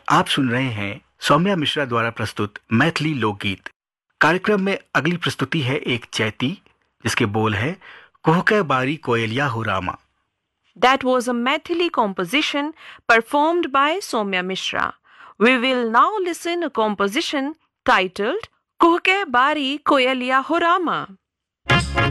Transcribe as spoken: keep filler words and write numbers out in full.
आप सुन रहे हैं सौम्या मिश्रा द्वारा प्रस्तुत मैथिली लोकगीत। कार्यक्रम में अगली प्रस्तुति है एक चैती जिसके बोल है कुहके बारी कोयलिया हो Rama. That was a Maithili composition performed by Soumya Mishra. We will now listen a composition titled Kuhke Bari Koyaliya Ho Rama.